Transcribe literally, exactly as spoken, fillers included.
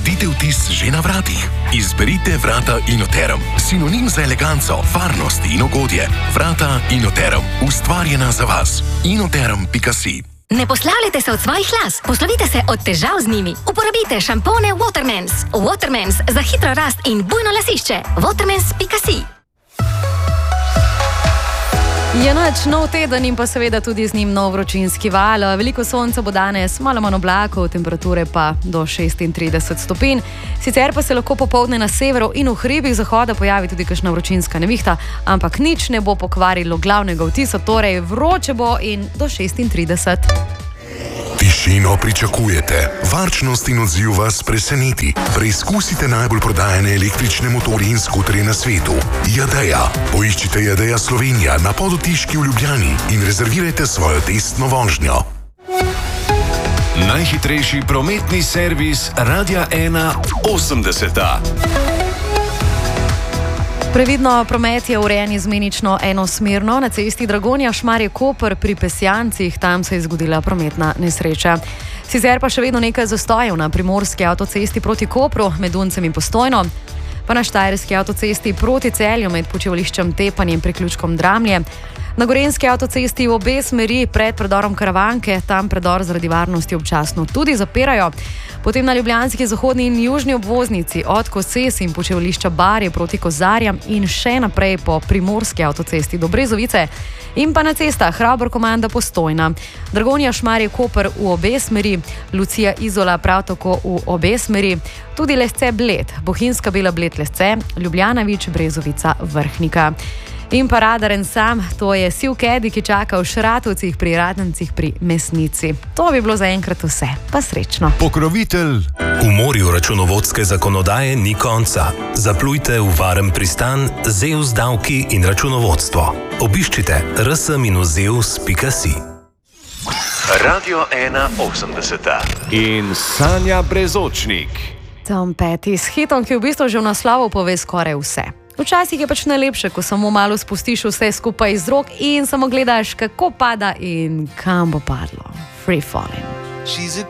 Naredite vtis že na vratih. Izberite vrata Inoterum, sinonim za eleganco, varnost in ugodje. Vrata Inoterum, ustvarjena za vas. inoterum pika si. Ne poslavljajte se od svojih las, poslovite se od težav z njimi. Uporabite šampone Watermans. Watermans za hitro rast in bujno lasišče. watermans pika si. Je noč, nov teden in pa seveda tudi z njim nov vročinski val. Veliko sonca bo danes, malo manj oblakov, temperature pa do šestintrideset stopinj. Sicer pa se lahko popoldne na severu in v hribih zahoda pojavi tudi kakšna vročinska nevihta, ampak nič ne bo pokvarilo glavnega vtisa, torej vroče bo in do šestintrideset. Tišino pričakujete, varčnost in odziv vas preseneti. Preizkusite najbolj prodajane električne motorje in skuterje na svetu. Jadeja. Poiščite Jadeja Slovenija na Podotiški v Ljubljani in rezervirajte svojo testno vožnjo. Najhitrejši prometni servis Radia ena osemdeseta. Previdno, promet je urejen izmenično enosmerno na cesti Dragonja-Šmarje-Koper pri Pesjancih, tam se je zgodila prometna nesreča. Sicer pa še vedno nekaj zastojev na primorski avtocesti proti Kopru med Duncem in Postojno, pa na štajerski avtocesti proti Celju med počivališčem Tepanje in priključkom Dramlje. Na gorenjski avtocesti v obe smeri pred predorom Karavanke, tam predor zaradi varnosti občasno tudi zapirajo. Potem na ljubljanski zahodni in južni obvoznici od Koses in počivališča Barje proti Kozarjam in še naprej po primorski avtocesti do Brezovice in pa na cestah Hrabor-Komanda Postojna. Dragonja-Šmarje-Koper v obe smeri, Lucija-Izola prav tako v obe smeri, tudi Lesce-Bled, Bohinjska-Bela-Bled-Lesce, Ljubljana-Vič-Brezovica Vrhnika. In pa radaren sam, to je Siv Kedi, ki čaka v Šratovcih pri Radencih pri Mesnici. To bi bilo zaenkrat vse, pa srečno. Pokrovitelj. V morju računovodske zakonodaje ni konca. Zaplujte v varen pristan Zeus davki in računovodstvo. Obiščite r s minus zeus pika si. Radio ena osemdeseta. In Sanja Brezočnik. Tom Petty s hitom, ki v bistvu že v naslovu pove skoraj vse. Včasih je pač najlepše, ko samo malo spustiš vse skupaj iz rok in samo gledaš, kako pada in kam bo padlo. Free falling. She's a